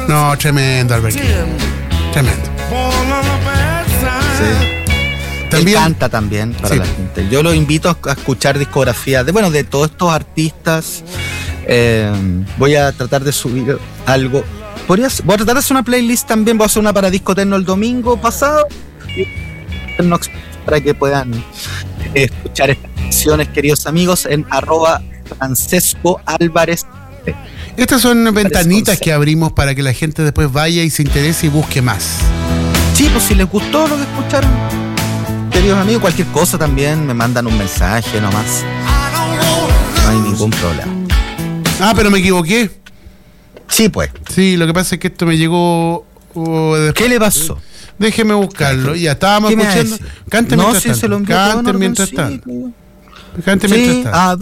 No, tremendo, Alberto. Tremendo. Sí. También Él canta también para sí. la gente. Yo lo invito a escuchar discografías de todos estos artistas. Voy a tratar de subir algo. Voy a tratar de hacer una playlist también. Voy a hacer una para Disco Eterno el domingo pasado para que puedan escuchar estas canciones, queridos amigos, en @Francesco Álvarez. Estas son ventanitas que abrimos para que la gente después vaya y se interese y busque más. Sí, pues si les gustó lo que escucharon, queridos amigos, cualquier cosa también me mandan un mensaje nomás. No hay ningún problema. Ah, pero me equivoqué. Sí, pues. Sí, lo que pasa es que esto me llegó después. ¿Qué le pasó? Déjeme buscarlo. Ya estábamos ¿Qué me va a escuchando. decir? Cante No, mientras sí, tanto. se lo envió Cante todo en mientras orden, tanto. sí. Cante mientras tanto.